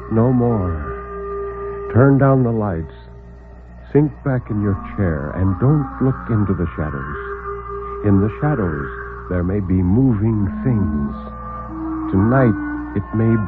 No more. Turn down the lights. Sink back in your chair and don't look into the shadows. In the shadows, there may be moving things. Tonight, it may